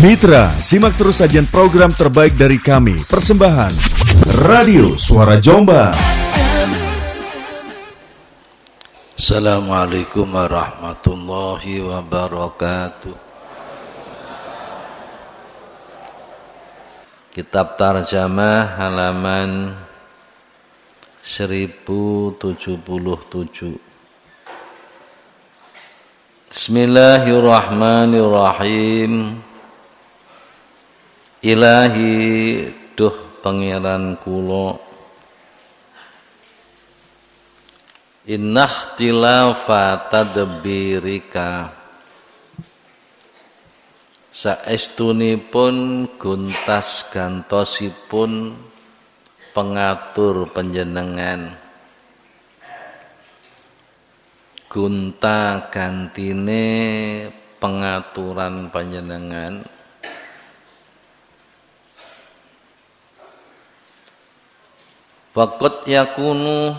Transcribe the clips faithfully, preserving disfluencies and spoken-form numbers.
Mitra, simak terus sajian program terbaik dari kami. Persembahan Radio Suara Jombang. Assalamualaikum warahmatullahi wabarakatuh. Kitab Tarjamah halaman seribu tujuh puluh tujuh. Bismillahirrahmanirrahim. Ilahi duh pangeran kula, inna ikhtilafa tadbirika, saestunipun guntas gantosipun pengatur panjenengan. Gunta gantine pengaturan panjenengan. Waqat yakunu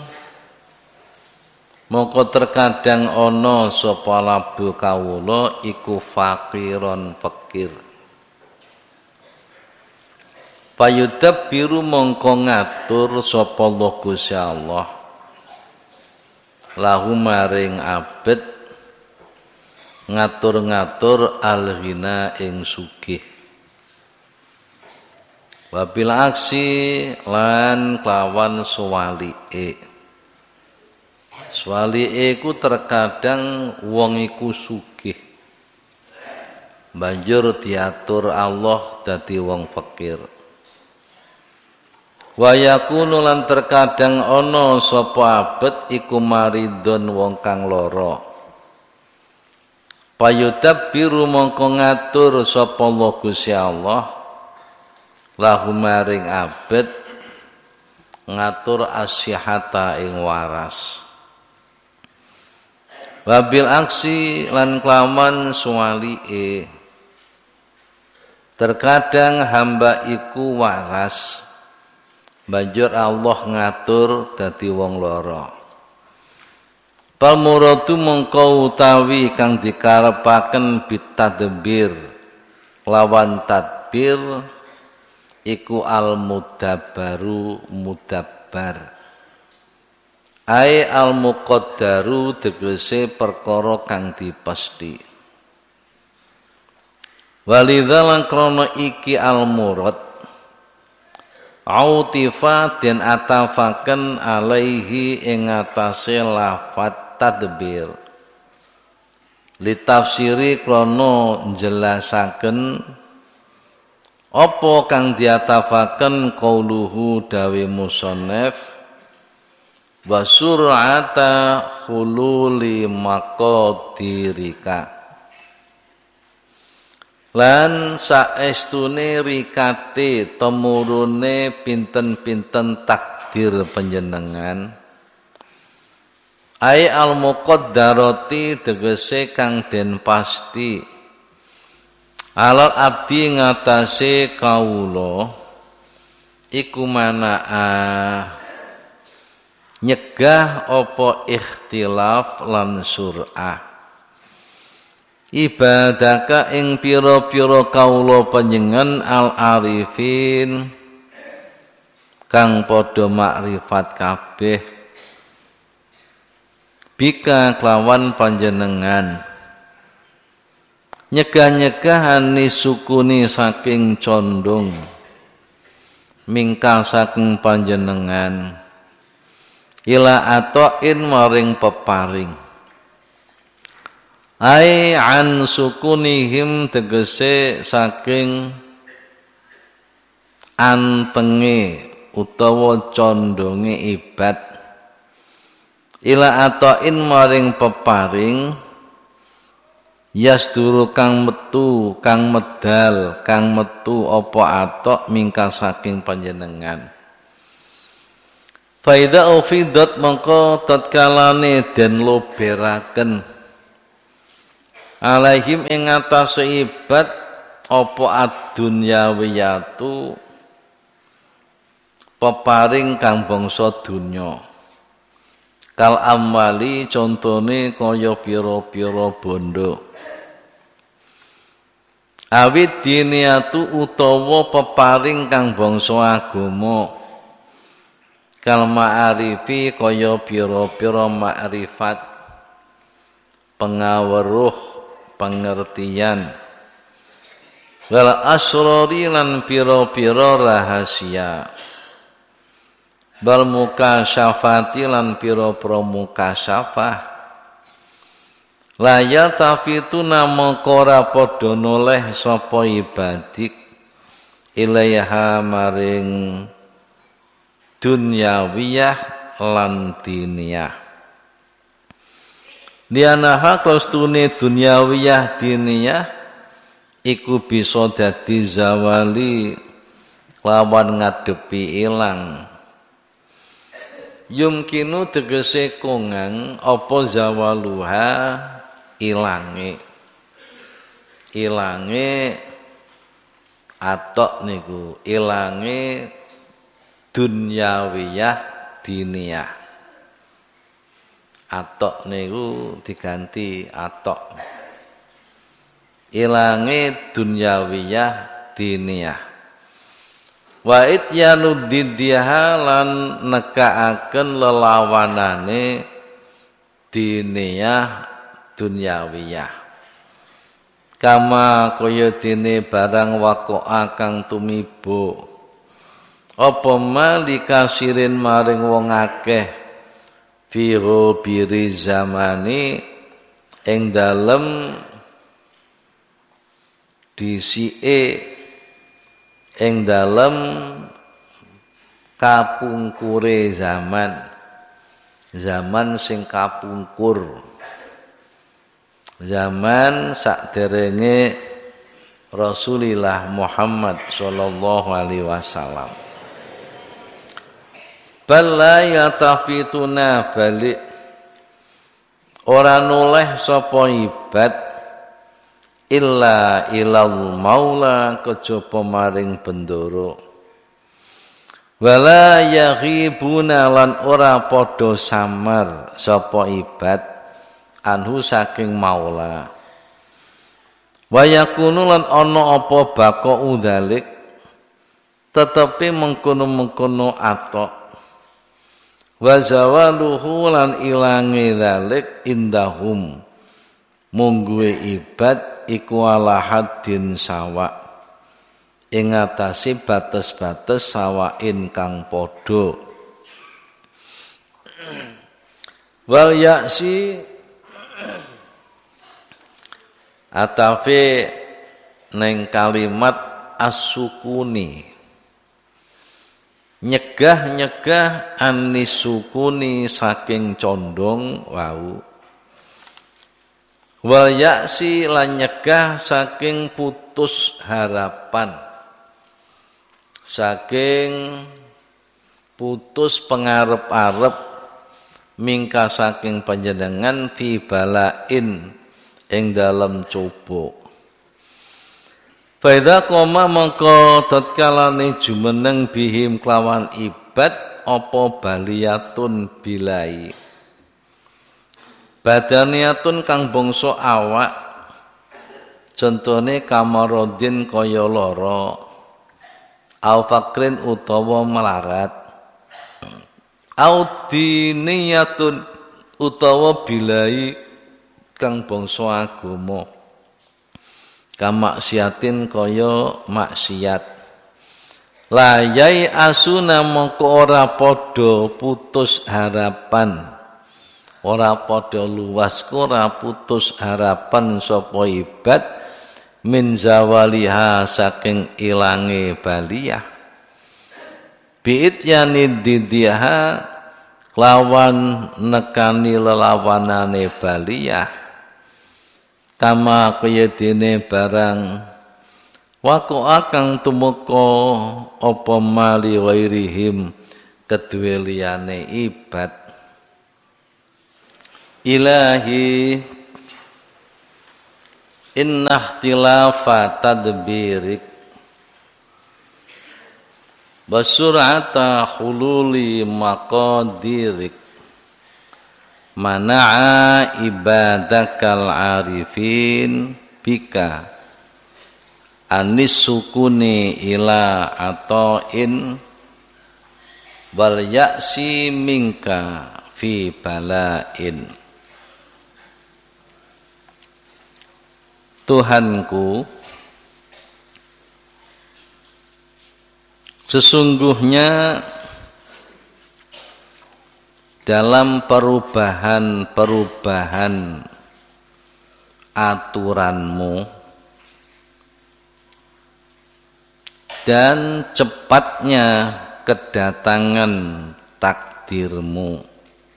moko terkadang ana sapa labdu kawula iku faqiron fakir. Payudabbiru mongko ngatur sapa Allah Gusti Allah lahu maring abet ngatur-ngatur al-ghina ing sugih. Wabil aksi lan kelawan swalike. Swalike ku terkadang wong iku sugih, banjur diatur Allah dadi wong fakir. Wa yakunu lan terkadang ana sapa abet iku maridon wong kang lara. Payudabbiru mongko ngatur sapa Allah Gusti Allah lahu maring abet ngatur asyihata ing waras. Wabil aksi lan kelawan suwalike, terkadang hamba iku waras, banjur Allah ngatur dadi wong lara. Pamuradu mongko utawi kang dikarepaken bitadbir lawan tadbir iku al-mudabbaru mudabbar. Ai al-muqaddaru tegese perkara kang dipesti. Walidza lan krana iki al-murad autifa den atafaken alaihi ing atase lafat tadbir. Litafsiri krana njelasaken apa kang diatafaken qauluhu dawe musannaf wa sur'ata khululi maqadirika, lan saestune rikate temurune pinten-pinten takdir panjenengan. Ai al muqaddarati tegese kang den pasti alal abdi ngatasé kawula iku manaa nyegah apa ikhtilaf lan sur'ah. Ibadaka ing pira-pira kawula panjenengan al arifin kang padha makrifat kabeh bika kelawan panjenengan. Nyegah-nyegahani sukuni saking condong mingkal saking panjenengan ila atoin maring peparing. Ai an sukunihim tegese saking antenge utawa condonge ibad ila atoin maring peparing. Yasduru kang metu kang medal kang metu apa atok mingka saking panjenengan. Faida ufidat mongko tatkalane den loberaken alaihim ing atase ibad apa ad-dunyawiyatu peparing kang bangsa dunya. Kal amwali contone kaya pira-pira bondo. awit diniyatu utawa peparing kang bangsa agama kal ma'arifi kaya pira-pira ma'rifat pengaweruh pengertian wal asrori lan pira-pira rahasia bal mukasyafati lan pira-pira mukasyafah laya tafitu namo kora padha noleh sapa ibadik ilaiha maring dunyawiyah lan diniyah lianaha kostune dunyawiyah diniyah iku bisa dadi zawali lawan ngadepi ilang yumkinu tegese kongang apa zawaluha ilange ilange atok niku ilange dunyawiyah diniyah atok niku diganti atok ilange dunyawiyah diniyah wa ityanu diddiha lan nekaaken lelawanane diniyah dunyawiyah kama kaya dene barang waqa'a kang tumibo apa malika sirin maring wong akeh fiho biri zamani ing dalem disike ing dalem kapungkure zaman zaman sing kapungkur zaman sakderenge Rasulullah Muhammad sallallahu alaihi wasallam bala yatafituna balik ora noleh sapa ibad illa ilal maula kejaba maring bendoro wala yaghibuna lan ora padha samar sapa ibad anhu saking maula wa yakunu lan ana apa baka udalik tetepi mengkono-mengkono atok wa zawaluhu lan ilange dalik indahum mungguwe ibad iku ala haddin sawa ing atase bates-bates sawain kang padha wal yaksi atafe neng kalimat as-sukuni nyegah-nyegah anisukuni saking condong wau wal yaksi lan nyegah saking putus harapan saking putus pengarep-arep mingka saking panjenengan fi balain ing dalam coba faida koma mongko tatkalane jumeneng bihim kelawan ibad apa baliyatun bilai badaniatun kang bangsa awak contone kamarodin kaya lara au fakrin utawa melarat au diniyatun utawa bilai kang bangsa agama kamaksiatin kaya maksiat layai asuna mongko ora padha putus harapan ora padha luas ora putus harapan sapa ibad min zawaliha saking ilange baliyah biit yani didiha lawan nekani lelawanane baliyah kama kaya dene barang wako akang tumeka apa mali wairihim kedue liyane ibad ilahi inna ikhtilafa tadbirik basur'ata hululi maqadirik mana'a ibadakal arifin bika anis sukuni ila atoin wal ya'si minka fi balain. Tuhanku, sesungguhnya dalam perubahan-perubahan aturanmu dan cepatnya kedatangan takdirmu,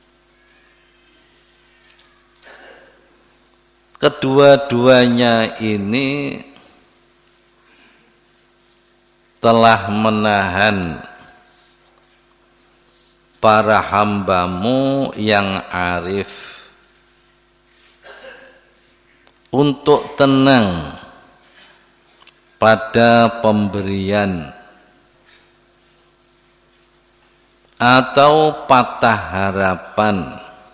kedua-duanya ini telah menahan para hambamu yang arif untuk tenang pada pemberian atau patah harapan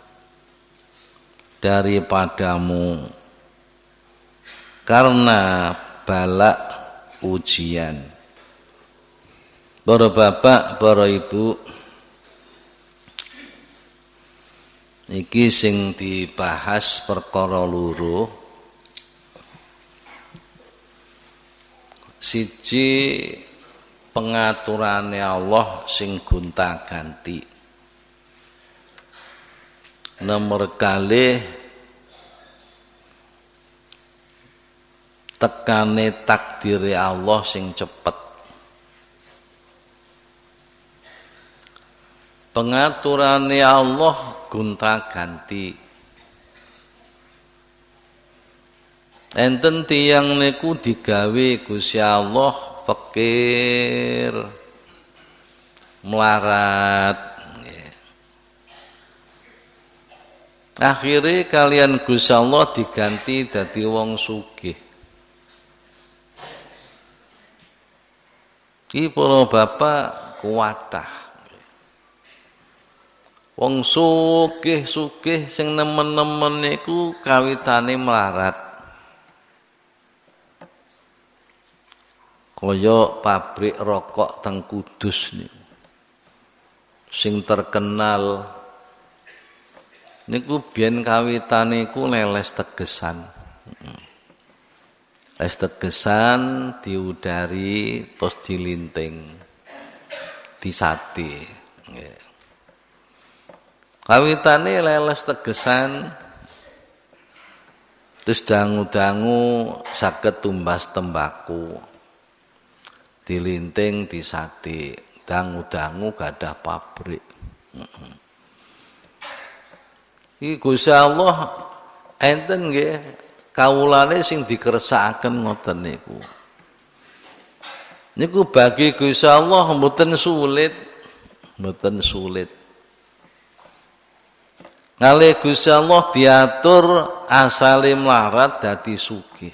daripadamu karena bala ujian. Para bapak, para ibu, iki sing dibahas perkara loro. Siji pengaturane Allah sing gonta-ganti. Nomor kalih tekane takdire Allah sing cepet. Pengaturane Allah gonta-ganti. Enten tiyang niku digawe Gusti Allah fakir, melarat. Akhirnya kalian Gusti Allah diganti dadi wong sugih. Ki para bapak kuwatah. Wong sugih-sugih sing nemen-nemen niku kawitane melarat. Kaya pabrik rokok teng Kudus niku. Sing terkenal niku biyen kawitane iku leles tegesan. Les tegesan diudari terus dilinting. Disate. Nggih. Kawitane leles tegesan terus dangu-dangu saged tumbas tembaku, dilinting disate, dangu-dangu gadah pabrik. Iki Gusti Allah enten nggih kawulane sing dikersakaken ngoten niku. Niku bagi Gusti Allah mboten sulit, mboten sulit. Ngalih Gusti Allah diatur asale melarat dadi sugih.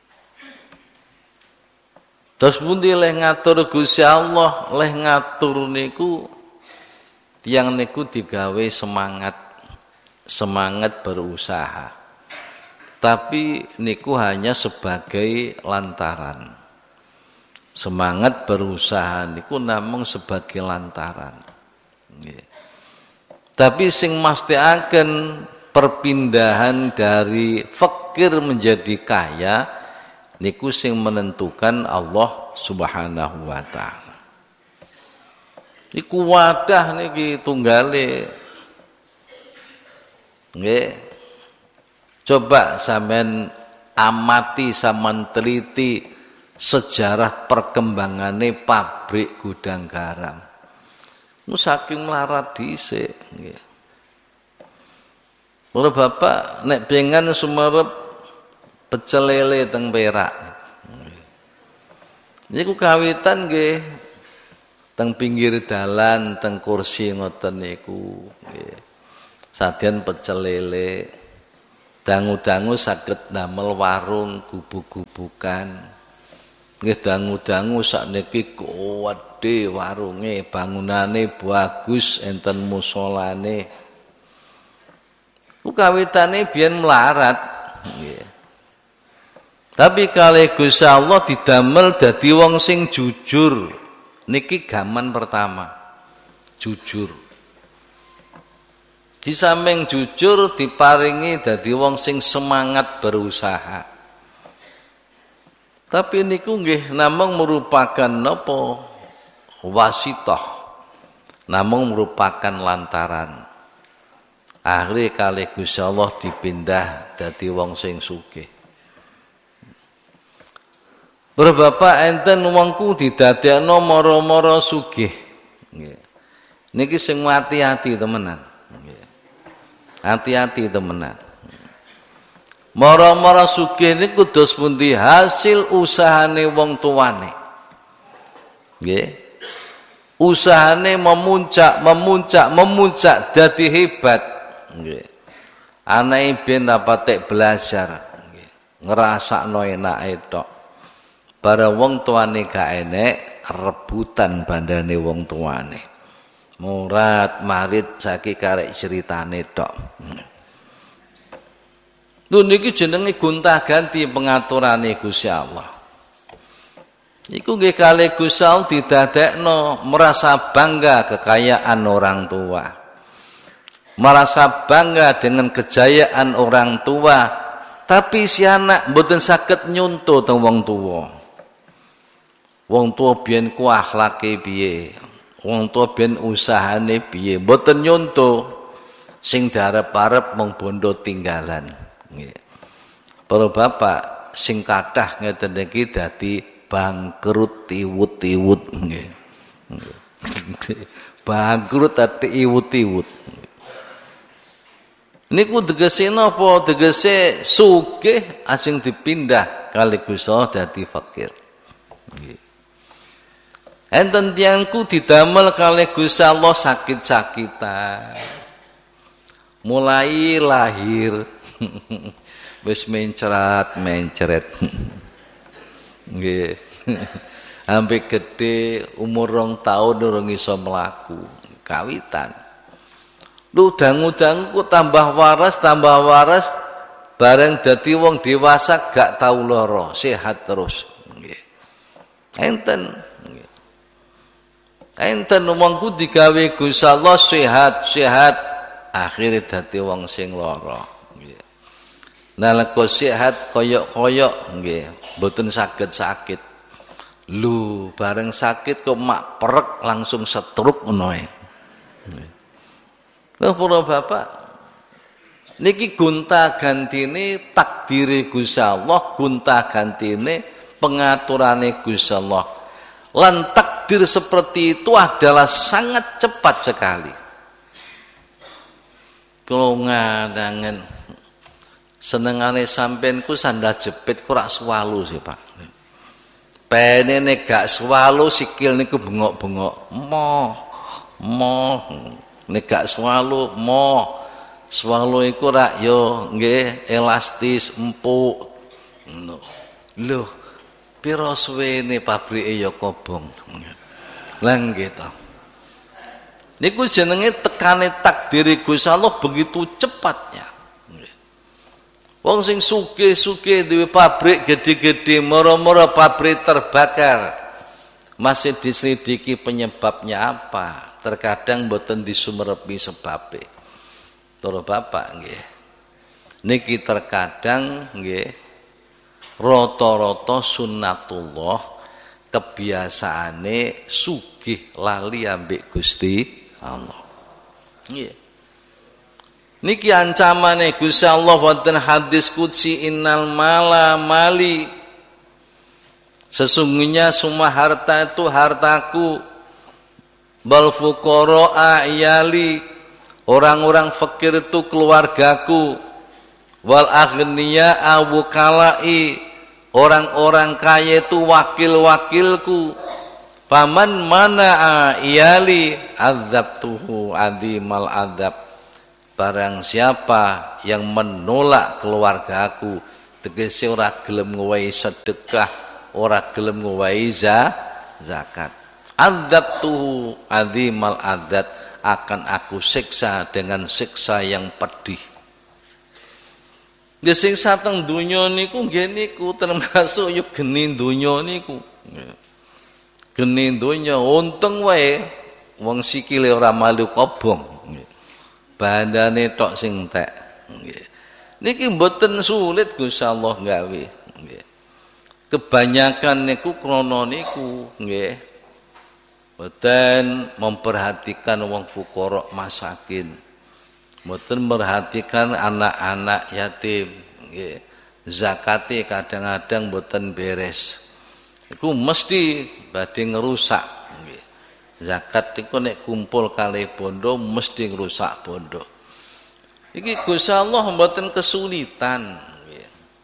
Terus pundi leh ngatur Gusti Allah, leh ngatur niku tiyang niku digawe semangat, semangat berusaha. Tapi niku hanya sebagai lantaran. Semangat berusaha niku namung sebagai lantaran. Nggih. Tapi sing mastikaken perpindahan dari fakir menjadi kaya niku sing menentukan Allah Subhanahu wa taala. Iku wadah niki tunggale. Nggih. Coba sampean amati sampean teliti sejarah perkembangane pabrik gudang garam. Saking melarat dhisik nggih. Ora bapak nek pengen sumerep pecel lele teng Perak. Niku kawitan nggih teng pinggir dalan teng kursi ngoten niku nggih. Sadyan pecel lele, dangu-dangu saged damel warung gubuk-gubukan. Nggih dangu-dangu sakniki kuwedhe warunge, bangunane bagus, enten musolane. Ku kawitane biyen melarat nggih. Tapi kalih Gusti Allah didamel dadi wong sing jujur. Niki gaman pertama. Jujur. Di samping jujur diparingi dadi wong sing semangat berusaha. Tapi niku nggih namung merupakan napa? Wasithah. Namung merupakan lantaran. Akhire kalih Gusti Allah dipindah dadi wong sing sugih. Berbapak enten wongku didadekno mara-mara sugih. Nggih. Niki sing hati-hati temenan. Nggih. Hati-hati temenan. Mara-mara sugih niku dos pundi hasil usahane wong tuane. Nggih. Usahane memuncak, memuncak, memuncak dadi hebat. Nggih. Anake ben dapat belajar. Nggih. Ngrasakno enake tok. Para wong tuane gak enek rebutan bandane wong tuane. Murat marit saiki karek ceritane tok. Lho niki jenenge gonta-ganti pengaturane Gusti Allah. Iku nggih kalih Gusti Allah didadekno merasa bangga kekayaan orang tua. Merasa bangga dengan kejayaan orang tua, tapi si anak mboten saged nyunto teng wong tuwa. Wong tua biyen ku akhlake piye, wong tua biyen usahane piye, mboten nyonto, sing darep-arep mung bondo tinggalan. Nggih. Para bapak sing kathah ngeten iki dadi bangkrut iwut-iwut nggih. Bangkrut ati iwut-iwut. Niku tegese napa? Tegese sugih asing dipindah kali Gusti Allah dadi fakir. Nggih. Enten tiyangku didamel kalih Gusti Allah sakit-sakitan. Mulai lahir wis mencret-mencret. Nggih. Sampai gede umur rong tahun durung iso mlaku, kawitan. Lu dangu-dangu tambah waras, tambah waras bareng dadi wong dewasa gak tau lara, sehat terus. Nggih. Enten Enten wongku digawe Gusti Allah sehat-sehat akhire dadi wong sing lara. Nggih. Nalika sehat koyok-koyok nggih, mboten saged-sakit. Lu bareng sakit kok mak perek langsung setruk ngono ae. Lha para bapak niki gonta-gantine takdire Gusti Allah, gonta-gantine pengaturane Gusti Allah. Lan takdir seperti itu adalah sangat cepat sekali. Kalau ngadangen senengane sampean ku sandal jepit ku rak swalu sih Pak. Penene gak swalu sikil niku bengok-bengok. Mo, mo, nek gak swalu mo. Swalu iku rak yo nggih elastis empuk. Ngono. Lho, pira suwene pabrike ya kobong. Lah nggih to. Niku jenenge tekane takdir Gusti Allah begitu cepatnya. Wong sing sugih-sugih duwe pabrik gede-gede, moro-moro pabrik terbakar. Masih diselidiki penyebabnya apa? Terkadang mboten disumerepi sebabe. Para bapak nggih. Niki terkadang nggih rata-rata sunnatullah kebiasaane sugih lali ambek Gusti Allah. Nggih. Niki ancamane Gusti Allah wonten hadis qudsi innal mala mali. Sesungguhnya semua harta itu hartaku. Bal fuqara iyali. Orang-orang fakir itu keluargaku. Wal aghniya awukalai. Orang-orang kaya itu wakil-wakilku. Paman mana iyali adzabtuhu adzimal adzab. Barang siapa yang menolak keluargaku, tegese ora gelem ngowahi sedekah, ora gelem ngowahi zakat. Adzabtuhu adzimal adzab, akan aku siksa dengan siksa yang pedih. Ya sing sateng donya niku nggih niku termasuk yo geni donya niku. Geni donya untung wae wong sikile ora malu kobong. Bandane tok sing entek. Nggih. Niki mboten sulit Gusti Allah gawe. Nggih. Kebanyakan niku krana niku nggih. Mboten memperhatikan wong fuqara masakin. Mboten merhatikan anak-anak yatim, nggih. Zakate kadang-kadang mboten beres. Iku mesti badhe ngerusak, nggih. Zakat iku nek kumpul kali bondo mesti ngerusak bondo. Iki Gusti Allah mboten kesulitan, nggih.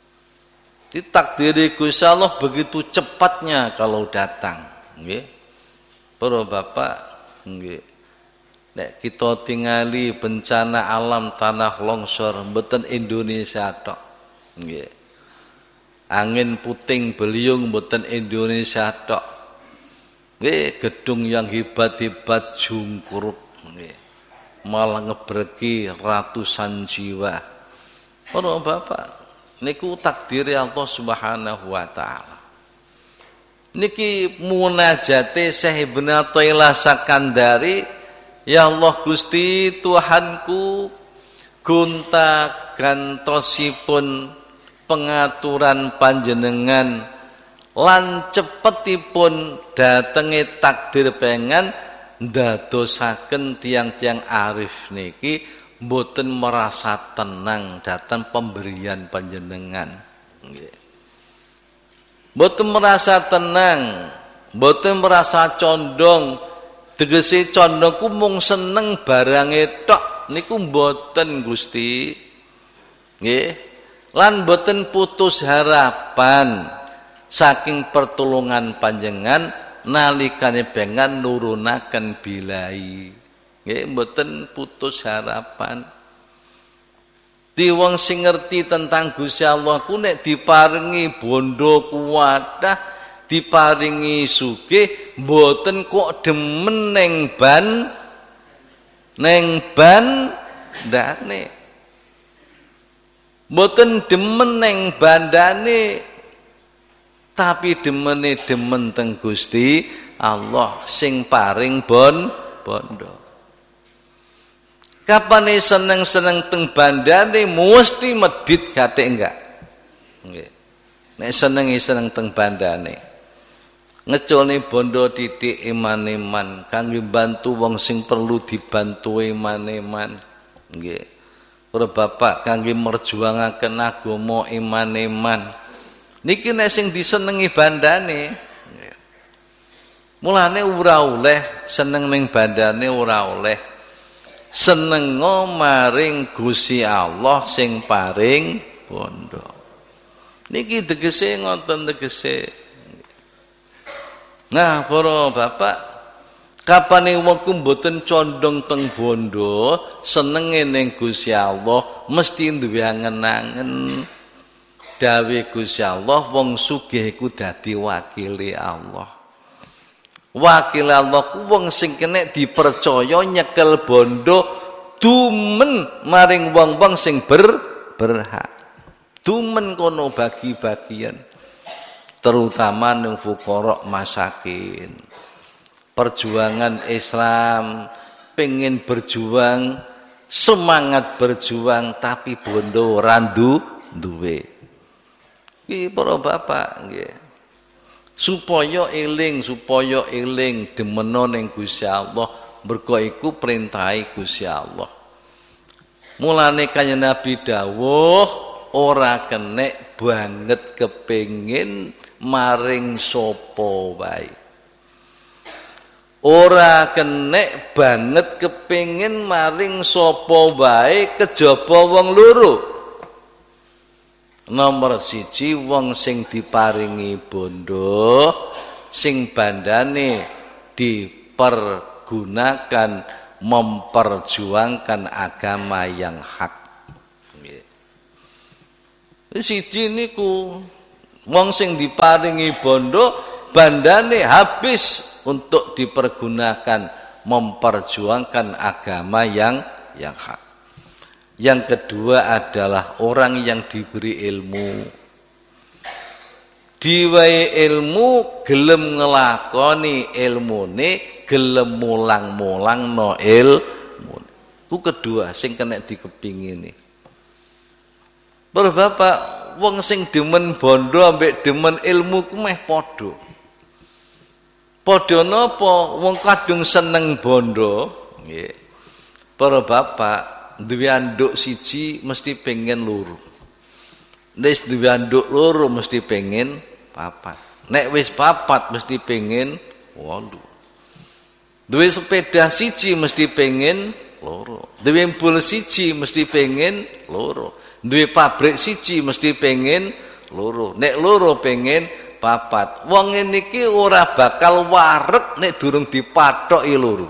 Ditakdiri Gusti Allah begitu cepatnya kalau datang, nggih. Para bapak, nggih. Nek kita tingali bencana alam tanah longsor mboten Indonesia tok. Nggih. Angin puting beliung mboten Indonesia tok. Nggih, gedung yang hebat-hebat jungkuruk nggih. Malah ngebreki ratusan jiwa. Para bapak, niku takdiri Allah Subhanahu wa taala. Niki munajate Syekh Ibnu Athaillah Sakandari, ya Allah Gusti Tuhanku, gunta gantosipun pengaturan panjenengan lan cepetipun datenge takdir pengen ndadosaken tiang-tiang arif niki mboten merasa tenang datang pemberian panjenengan. Nggih. Mboten merasa tenang, mboten merasa condong. Tegese condong ku mung seneng barange tok niku mboten Gusti. Nggih. Lan mboten putus harapan saking pertolongan panjenengan nalikane pengen nurunaken bilai. Nggih, mboten putus harapan. Di wong sing ngerti tentang Gusti Allah ku nek diparingi bondo kuwatah, diparingi sugih, mboten kok demen neng ban neng ban ndane. Mboten demen neng bandane, tapi demene demen teng Gusti Allah sing paring bon bondo. Kapane seneng-seneng teng bandane mesti medit gathek enggak. Nggih. Nek senengi seneng teng bandane. Ngecone bondo titik iman-iman kangge bantu wong sing perlu dibantu iman-iman. Nggih. Para bapak kangge merjuangaken agama iman-iman. Niki nek sing disenengi bandane. Mulane ora oleh seneng ning bandane ora oleh. Senengo maring Gusti Allah sing paring bondo. Niki tegese ngoten tegese. Nah, para bapak, kapane wong ku mboten condong teng bondo, senenge ning Gusti Allah mesti duwe angen-angen dawuh Gusti Allah wong sugih iku dadi wakile Allah. Wakil Allah ku wong sing kena dipercaya nyekel bondo dumen maring wong-wong sing ber berhak. Dumen kono bagi-bagian. Terutama nang fuqara masakin. Perjuangan Islam pengen berjuang, semangat berjuang tapi bondo ora duwe. Iki para bapak nggih. Supaya eling, supaya eling demeno ning Gusti Allah, mergo iku perintahe Gusti Allah. Mulane kanjeng Nabi dawuh ora kenek banget kepengin maring sapa wae. Ora kenek banget kepengin maring sapa wae kejaba wong loro. Nomor siji wong sing diparingi bondo sing bandane dipergunakan memperjuangkan agama yang hak. Nggih. Siji niku wong sing diparingi bondo bandane habis untuk dipergunakan memperjuangkan agama yang yang hak. Yang kedua adalah orang yang diberi ilmu. Diwai ilmu gelem ngelakoni ilmune, gelem mulang-mulangno ilmu. Ku kedua sing kena dikepingini. Para bapak, wong sing demen bondo ambek demen ilmu ku meh padha. Padha napa? Wong kadung seneng bondo, nggih. Para bapak, duwe anduk siji mesti pengen loro. Nek duwe anduk loro mesti pengen papat. Nek wis papat mesti pengen wolu. Duwe sepeda siji mesti pengen loro. Duwe mbul siji mesti pengen loro. Duwe pabrik siji mesti pengen loro. Nek loro pengen papat. Wong ngene iki ora bakal wareg nek durung dipathoki loro.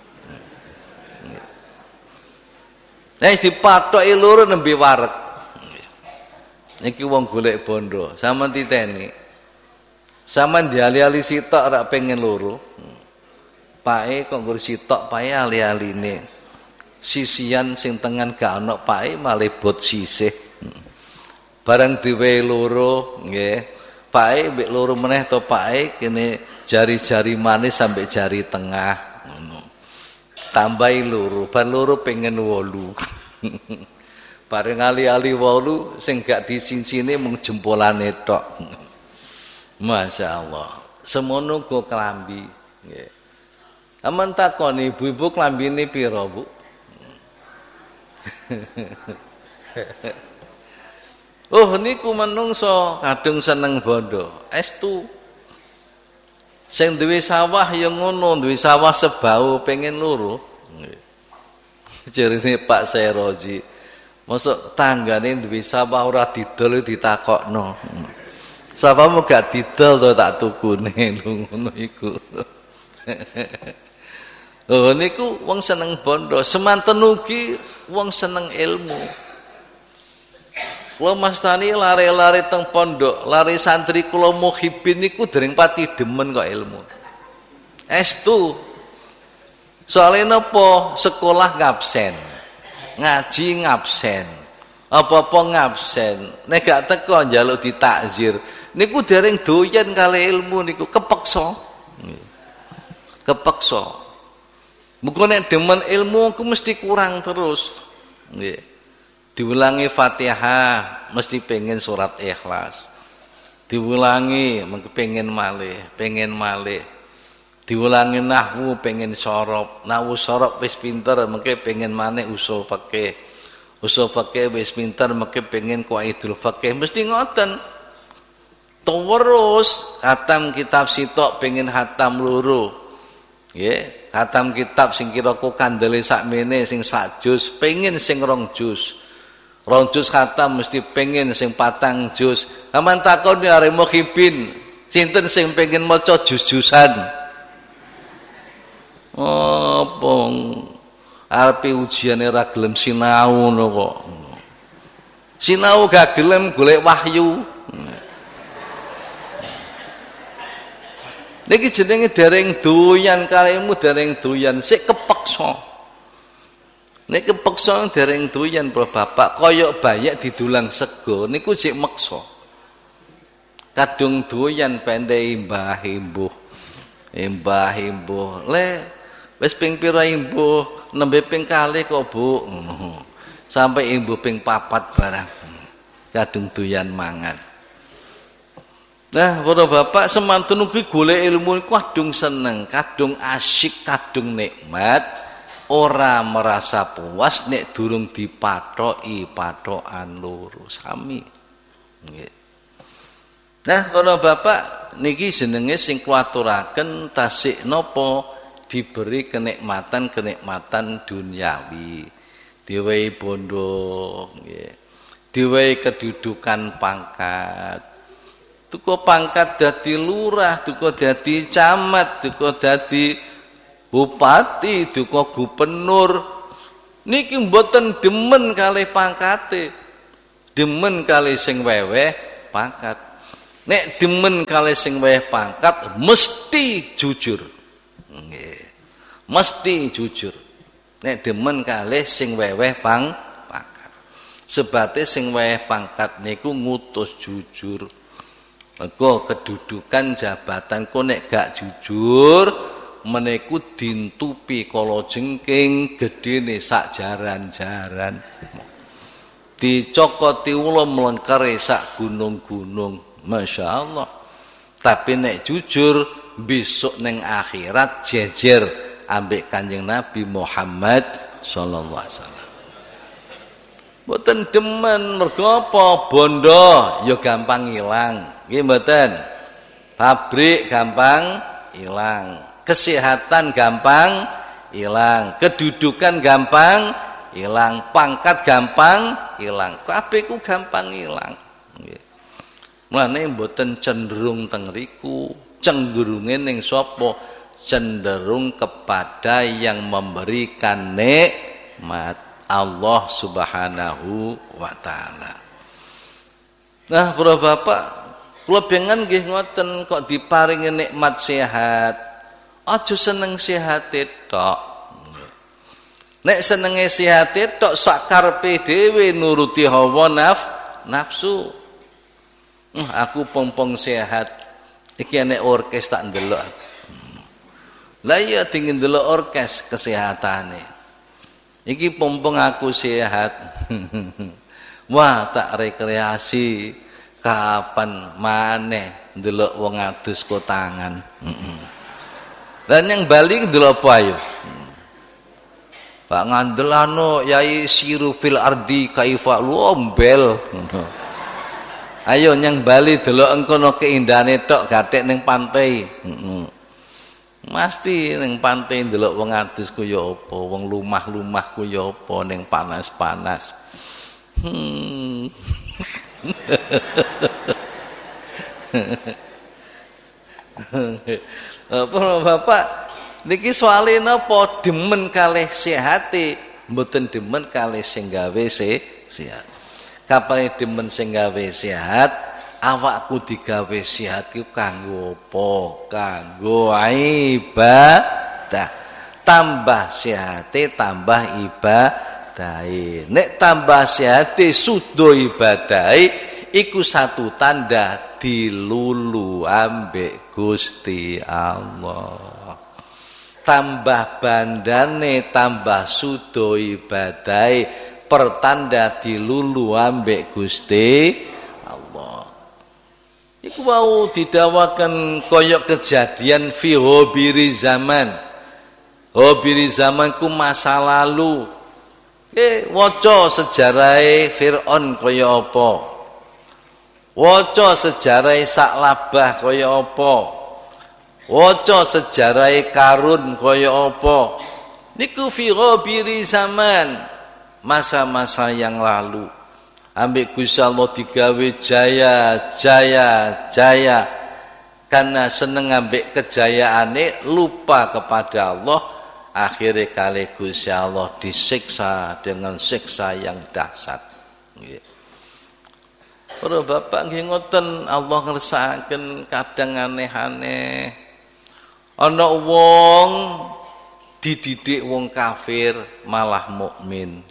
Nek dipathoki loro nembe wareg. Niki wong golek bondo, sampean titeni. Sampean diali-ali sitok ora pengen loro. Pake kok nggur sitok pae ali-aline. Sisian sing tengen gak ana pae malih bot sisih. Barang diwehi loro, nggih. Pae mbek loro meneh to pae kene jari-jari manis sampai jari tengah ngono. Tambahi loro, bar loro pengen wolu. Bareng ali-ali wolu sing gak disinsine mung jempolane tok. Masyaallah. Semono go klambi, nggih. Aman takoni ibu-ibu klambine pira, Bu? Oh niku menungso kadung seneng bondo. Estu. Sing duwe sawah ya ngono, duwe sawah sebau pengen loro. Nggih. Jarine Pak Seroji. Mosok tanggane duwe sawah ora didol ditakokno. Sawahmu gak didol to tak tukune ngono iku. Oh niku wong seneng bondo, semanten ugi wong seneng ilmu. Kula mastani lare-lare teng pondok, lare santri kula muhibin niku dereng pati demen kok ilmu. Estu. Soale napa? Sekolah ngabsen. Ngaji ngabsen, apa-apa ngabsen. Nek gak teko njaluk ditakzir. Niku dereng doyan kali ilmu niku kepeksa. Kepeksa. Muga nek demen ilmu ku mesti kurang terus. Nggih. Diulangi Fatihah mesti pengen surat Ikhlas. Diulangi mengko pengen malih, pengen malih. Diulangi nahwu pengen sorop, nahwu sorop wis pinter mengke pengen maneh usul fikih. Usul fikih wis pinter mengke pengen qaidul fikih, mesti ngoten. Terus khatam kitab sitok pengen khatam loro. Nggih, khatam kitab sing kira-kira kandele sakmene sing sak juz, pengen sing rong juz. Rong juz khatam mesti pengen sing patang juz. Sampeyan takoni arek muhibin, sinten sing pengen maca juz-juzan? Apa arepe ujiane ra gelem sinau no kok. Sinau gak gelem golek wahyu. Niki jenenge dereng doyan kalemu dereng doyan sik kepeksa. Nek kepeksa dereng doyan Bro Bapak kaya bayak didulang sego niku sik meksa. Kadung doyan pendhe mbah embuh. Mbah embuh le wis ping pira imbuh nembe ping kalih kok Bu ngono sampai imbuh ping papat barang kadung doyan mangan. Nah para bapak semantun ugi golek ilmu iku kadung seneng kadung asyik kadung nikmat ora merasa puas nek durung dipathoki pathokan loro sami nggih. Nah para bapak niki jenenge sing kuaturaken tasik napa diberi kenikmatan-kenikmatan duniawi, diwehi bondo, nggih. Diwehi kedudukan pangkat. Tuku pangkat dadi lurah, tuku dadi camat, tuku dadi bupati, tuku gubernur. Niki mboten demen kalih pangkate. Demen kalih sing weweh pangkat. Nek demen kalih sing weweh pangkat mesti jujur. Nggih. Mesti jujur. Nek demen kalih sing weweh pang pangkat. Sebate sing wae pangkat niku ngutus jujur. Mergo kedudukan jabatan ku nek gak jujur meneku dintupi kala jengking gedene sak jaran-jaran. Dicokoti ula mlengkere sak gunung-gunung. Masya Allah. Tapi nek jujur besok neng akhirat jejer ambek Kanjeng Nabi Muhammad sallallahu alaihi wasallam. Mboten demen mergo apa? Bondo ya gampang ilang. Nggih mboten. Pabrik gampang ilang. Kesehatan gampang ilang. Kedudukan gampang ilang. Pangkat gampang ilang. Kabeh ku gampang ilang. Nggih. Mulane mboten cenderung teng riku. Cenderunge ning sapa? Cenderung kepada yang memberikan nikmat Allah Subhanahu wa taala. Nah, para bapak, kula pengen nggih ngoten kok diparingi nikmat sehat. Aja seneng sehat tok. Nek senenge sehat tok sak karepe dhewe nuruti hawa naf, nafsu. Uh, aku pompong sehat. Iki nek orkes tak ndelok. Lah iya dingin ndelok orkes kesehatane. Iki pompong aku sehat. Wah, tak rekreasi kapan maneh ndelok wong adus kotangan. Heeh. Dan yang Bali ndelok apa ayo? Pak ngandelano yai siru fil ardi kaifa lombel. Ayo nyang Bali delok engkono keindahane tok gathek ning pantai. Heeh. Mesti ning pantai ndelok wong adus ku ya apa, wong lumah-lumah ku ya apa ning panas-panas. Hmm. Para bapak niki soalé napa demen kalih sehate, mboten demen kalih sing gawe sehat. Kapane demen sing gawe sehat, awakku digawe sehat iku kanggo apa? Kanggo ibadah. Tambah sehate tambah ibadahe. Nek tambah sehate sudo ibadahe iku satu tanda dilulu ambek Gusti Allah. Tambah bandane tambah sudo ibadahe pertanda dilulu ambek Gusti Allah. Iku wau didawakan koyok kejadian fi hobiri zaman. Hobiri zaman ku masa lalu. Eh, waca sejarahe Fir'aun kaya apa? Waca sejarahe Saklabah kaya apa? Waca sejarahe Karun kaya apa? Niku fi hobiri zaman. Masa-masa yang lalu. Ambek Gusti Allah digawe jaya, jaya, jaya. Karena seneng ambek kejayaane lupa kepada Allah, akhirnya kali Gusti Allah disiksa dengan siksa yang dahsyat. Nggih. Para bapak nggih ngoten, Allah ngersakaken kadang aneh-aneh. Ana wong dididik wong kafir malah mukmin.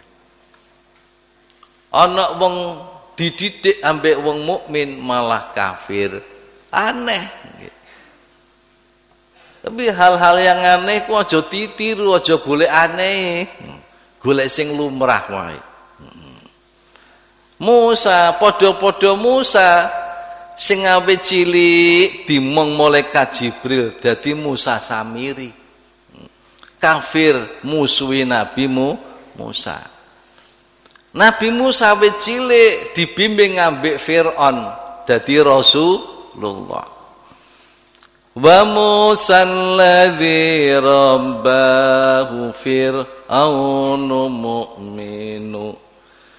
Ana wong dididik ambek wong mukmin malah kafir. Aneh. Tapi hal-hal yang aneh ku aja ditiru, aja golek aneh. Golek sing lumrah wae. Musa, padha-padha Musa sing awe cilik dimong malaikat Jibril dadi Musa Samiri. Kafir musuhi Nabi Musa. Nabi Musa awe cilik dibimbing ambek Fir'aun dadi Rasulullah. Wa Musa alladzi rabbahu fir'aunu mu'minu